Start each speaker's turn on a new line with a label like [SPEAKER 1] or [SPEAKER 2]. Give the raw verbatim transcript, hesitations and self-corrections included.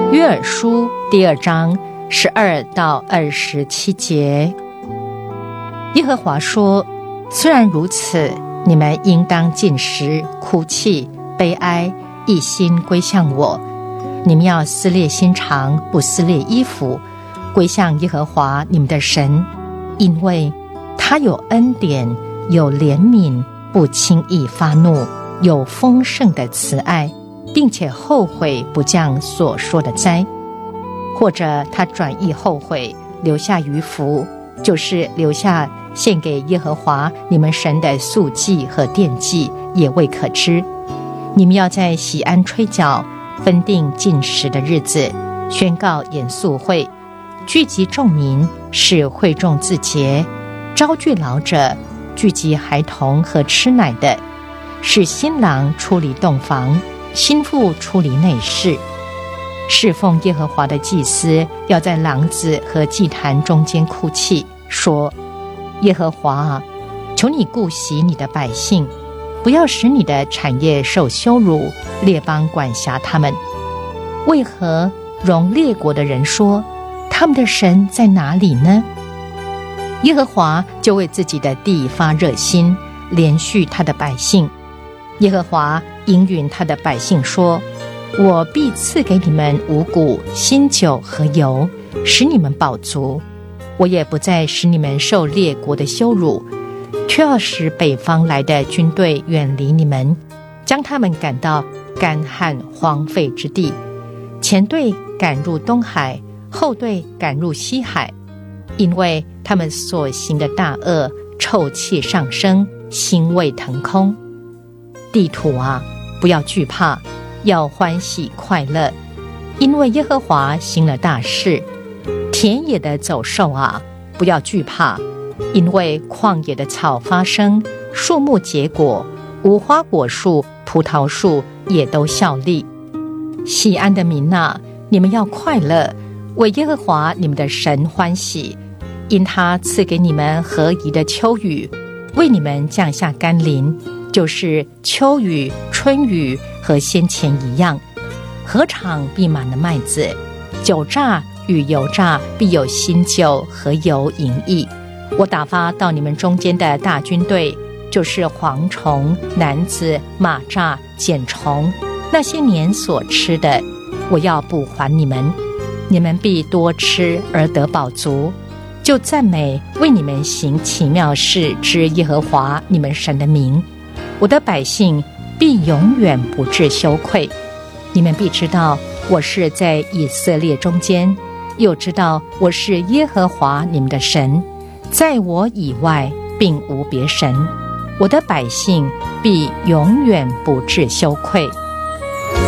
[SPEAKER 1] 约珥书第二章十二到二十七节，耶和华说：虽然如此，你们应当进食、哭泣、悲哀，一心归向我。你们要撕裂心肠，不撕裂衣服，归向耶和华你们的神，因为他有恩典，有怜悯，不轻易发怒，有丰盛的慈爱，并且后悔不降所说的灾。或者他转意后悔，留下余福，就是留下献给耶和华你们神的素祭和奠祭，也未可知。你们要在喜安吹角，分定禁食的日子，宣告严肃会，聚集众民，使会众自洁，招聚老者，聚集孩童和吃奶的，使新郎出离洞房，新妇出离内室。侍奉耶和华的祭司要在廊子和祭坛中间哭泣，说：耶和华啊，求你顾惜你的百姓，不要使你的产业受羞辱，列邦管辖他们。为何容列国的人说，他们的神在哪里呢？耶和华就为自己的地发热心，连续他的百姓。耶和华应允他的百姓说：我必赐给你们五谷、新酒和油，使你们饱足。我也不再使你们受列国的羞辱，却要使北方来的军队远离你们，将他们赶到干旱荒废之地。前队赶入东海，后队赶入西海，因为他们所行的大恶，臭气上升，腥味腾空。地土啊，不要惧怕，要欢喜快乐，因为耶和华行了大事。田野的走兽啊，不要惧怕，因为旷野的草发生，树木结果，无花果树、葡萄树也都效力。西安的民啊，你们要快乐，为耶和华你们的神欢喜，因他赐给你们合宜的秋雨，为你们降下甘霖，就是秋雨、春雨和先前一样。禾场必满了麦子，酒榨与油榨必有新酒和油盈溢。我打发到你们中间的大军队，就是蝗虫、男子、马蚱、茧虫，那些年所吃的，我要补还你们。你们必多吃而得饱足，就赞美为你们行奇妙事之耶和华你们神的名。我的百姓必永远不致羞愧。你们必知道我是在以色列中间，又知道我是耶和华你们的神，在我以外并无别神。我的百姓必永远不致羞愧。